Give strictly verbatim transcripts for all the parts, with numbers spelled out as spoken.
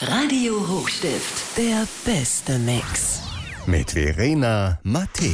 Radio Hochstift, der beste Mix. Mit Verena Mattei.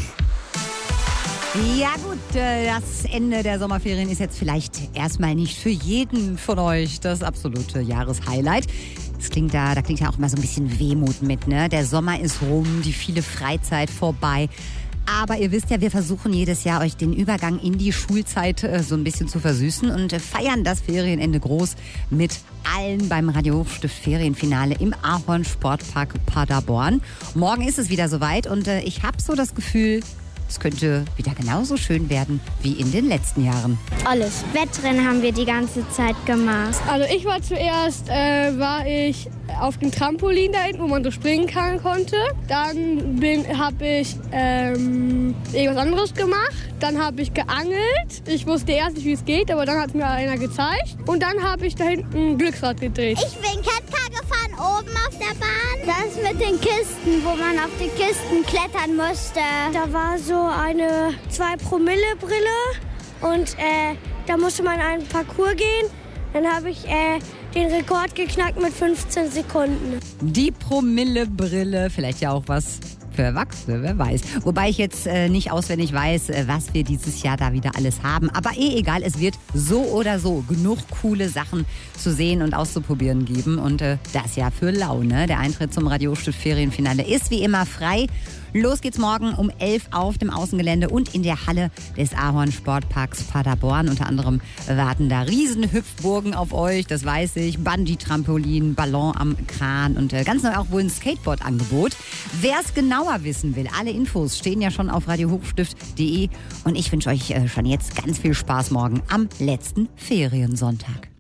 Ja gut, das Ende der Sommerferien ist jetzt vielleicht erstmal nicht für jeden von euch das absolute Jahreshighlight. Das klingt da, da klingt ja auch immer so ein bisschen Wehmut mit, ne? Der Sommer ist rum, die viele Freizeit vorbei. Aber ihr wisst ja, wir versuchen jedes Jahr, euch den Übergang in die Schulzeit äh, so ein bisschen zu versüßen und äh, feiern das Ferienende groß mit allen beim Radio Hochstift Ferienfinale im Ahorn Sportpark Paderborn. Morgen ist es wieder soweit und äh, ich habe so das Gefühl, es könnte wieder genauso schön werden wie in den letzten Jahren. Alles. Wettrennen haben wir die ganze Zeit gemacht. Also ich war zuerst, äh, war ich auf dem Trampolin da hinten, wo man so springen kann, konnte. Dann habe ich ähm, irgendwas anderes gemacht. Dann habe ich geangelt. Ich wusste erst nicht, wie es geht, aber dann hat mir einer gezeigt. Und dann habe ich da hinten ein Glücksrad gedreht. Ich bin Catcar gefahren, oben auf der Bahn. Das mit den Kisten, wo man auf die Kisten klettern musste. Da war so eine zwei Promille Brille und äh, da musste man einen Parcours gehen. Dann habe ich äh, den Rekord geknackt mit fünfzehn Sekunden. Die Promille-Brille, vielleicht ja auch was für Erwachsene, wer weiß. Wobei ich jetzt äh, nicht auswendig weiß, äh, was wir dieses Jahr da wieder alles haben. Aber eh egal, es wird so oder so genug coole Sachen zu sehen und auszuprobieren geben. Und äh, das ja für Laune. Der Eintritt zum Radio Hochstift Ferienfinale ist wie immer frei. Los geht's morgen um elf auf dem Außengelände und in der Halle des Ahorn Sportparks Paderborn. Unter anderem warten da Riesenhüpfburgen auf euch, das weiß ich. Bungee-Trampolin, Ballon am Kran und äh, ganz neu auch wohl ein Skateboard-Angebot. Wer es genauer wissen will, alle Infos stehen ja schon auf radio hochstift punkt de und ich wünsche euch äh, schon jetzt ganz viel Spaß morgen am letzten Feriensonntag.